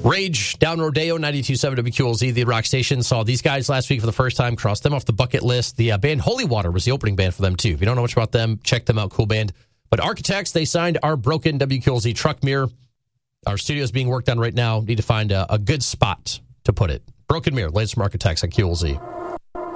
Rage, down Rodeo, 92.7 WQLZ, the rock station. Saw these guys last week for the first time, crossed them off the bucket list. The band Holy Water was the opening band for them, too. If you don't know much about them, check them out. Cool band. But Architects, they signed our broken WQLZ truck mirror. Our studio is being worked on right now. Need to find a good spot to put it. Broken mirror, latest from Architects at QLZ.